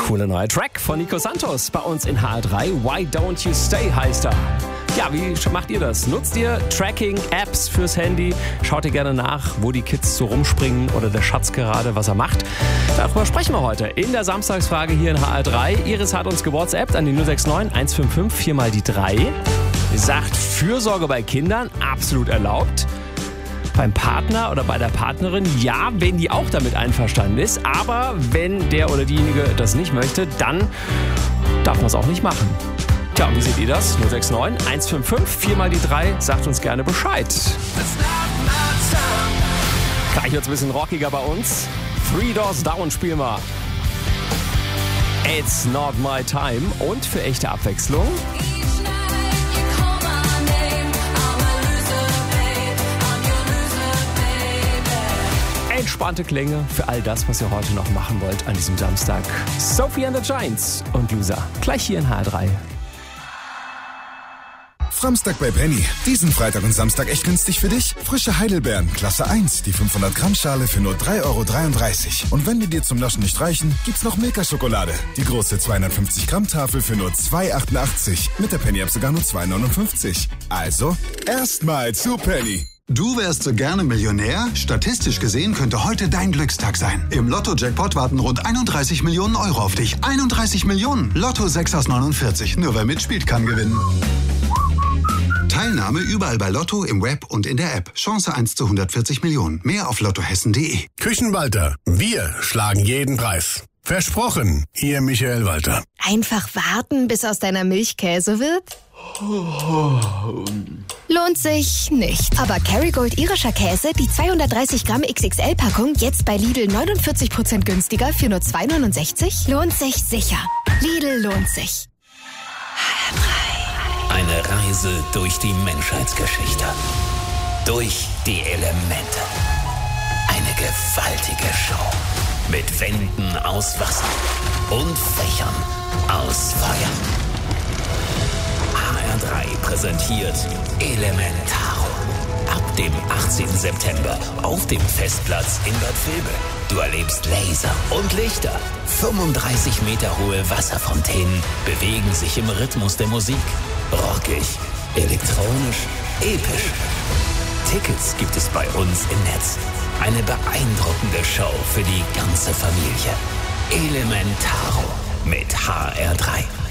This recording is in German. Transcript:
Cooler neuer Track von Nico Santos bei uns in HR3. Why Don't You Stay heißt er. Ja, wie macht ihr das? Nutzt ihr Tracking-Apps fürs Handy? Schaut ihr gerne nach, wo die Kids so rumspringen oder der Schatz gerade, was er macht? Darüber sprechen wir heute in der Samstagsfrage hier in HR3. Iris hat uns gewhatsappt an die 069 155 4 mal die 3. Sagt, Fürsorge bei Kindern absolut erlaubt. Beim Partner oder bei der Partnerin, ja, wenn die auch damit einverstanden ist. Aber wenn der oder diejenige das nicht möchte, dann darf man es auch nicht machen. Tja, und wie seht ihr das? 069 155 4 mal die 3. Sagt uns gerne Bescheid. Gleich wird's ein bisschen rockiger bei uns. Three Doors Down spielen wir. It's Not My Time. Und für echte Abwechslung entspannte Klänge für all das, was ihr heute noch machen wollt an diesem Samstag. Sophie and the Giants und Loser. Gleich hier in HR3. Framstag bei Penny. Diesen Freitag und Samstag echt günstig für dich. Frische Heidelbeeren, Klasse 1, die 500 Gramm Schale für nur 3,33 €. Und wenn die dir zum Naschen nicht reichen, gibt's noch Milka-Schokolade. Die große 250 Gramm Tafel für nur 2,88. Mit der Penny-App sogar nur 2,59. Also, erstmal zu Penny. Du wärst so gerne Millionär? Statistisch gesehen könnte heute dein Glückstag sein. Im Lotto-Jackpot warten rund 31 Millionen Euro auf dich. 31 Millionen! Lotto 6 aus 49. Nur wer mitspielt, kann gewinnen. Teilnahme überall bei Lotto, im Web und in der App. Chance 1 zu 140 Millionen. Mehr auf lottohessen.de. Küchenwalter. Wir schlagen jeden Preis. Versprochen, Ihr Michael Walter. Einfach warten, bis aus deiner Milch Käse wird? Lohnt sich nicht. Aber Kerrygold irischer Käse, die 230 Gramm XXL-Packung, jetzt bei Lidl 49% günstiger für nur 2,69? Lohnt sich sicher. Lidl lohnt sich. Eine Reise durch die Menschheitsgeschichte. Durch die Elemente. Eine gewaltige Show. Mit Wänden aus Wasser und Fächern aus Feuer. HR3 präsentiert Elementaro. Ab dem 18. September auf dem Festplatz in Bad Vilbel. Du erlebst Laser und Lichter. 35 Meter hohe Wasserfontänen bewegen sich im Rhythmus der Musik. Rockig, elektronisch, episch. Tickets gibt es bei uns im Netz. Eine beeindruckende Show für die ganze Familie. Elementaro mit HR3.